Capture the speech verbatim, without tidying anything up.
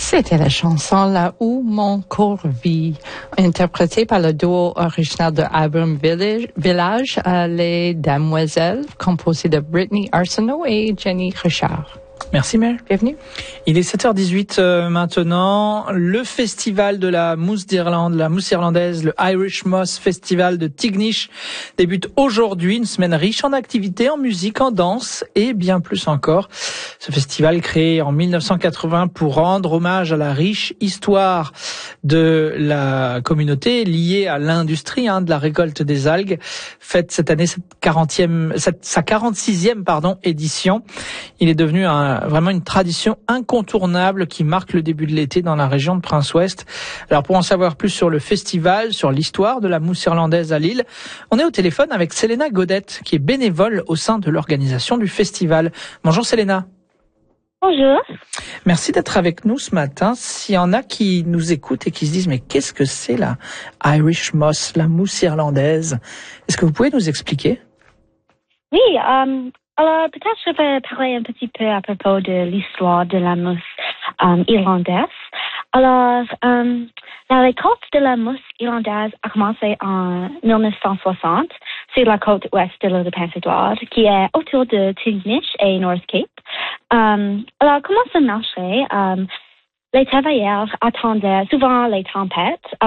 C'était la chanson Là où mon corps vit, interprétée par le duo original de Abraham Village, Village euh, Les Damoiselles, composé de Brittany Arsenault et Jenny Richard. Merci Mel. Bienvenue. Il est sept heures dix-huit euh, maintenant. Le festival de la mousse d'Irlande, la mousse irlandaise, le Irish Moss Festival de Tignish débute aujourd'hui. Une semaine riche en activités, en musique, en danse et bien plus encore. Ce festival créé en mille neuf cent quatre-vingts pour rendre hommage à la riche histoire de la communauté liée à l'industrie hein, de la récolte des algues, fête cette année cette quarantième, cette, sa quarante-sixième pardon édition. Il est devenu un vraiment une tradition incontournable qui marque le début de l'été dans la région de Prince-Ouest. Alors pour en savoir plus sur le festival, sur l'histoire de la mousse irlandaise à Lille, on est au téléphone avec Selena Godette qui est bénévole au sein de l'organisation du festival. Bonjour Selena. Bonjour. Merci d'être avec nous ce matin. S'il y en a qui nous écoutent et qui se disent mais qu'est-ce que c'est la Irish Moss, la mousse irlandaise, est-ce que vous pouvez nous expliquer? Oui, euh, alors peut-être je vais parler un petit peu à propos de l'histoire de la mousse euh, irlandaise. Alors, euh, la récolte de la mousse irlandaise a commencé en mille neuf cent soixante sur la côte ouest de l'île de Prince-Édouard, qui est autour de Tignish et North Cape. Euh, alors, comment ça marchait? Euh, les travailleurs attendaient souvent les tempêtes